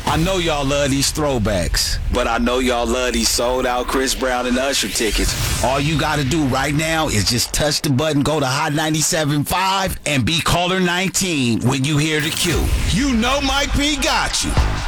I know y'all love these throwbacks, but I know y'all love these sold out Chris Brown and Usher tickets. All you gotta do right now is just touch the button, go to Hot 97.5, and be caller 19 when you hear the cue. You know Mike P got you.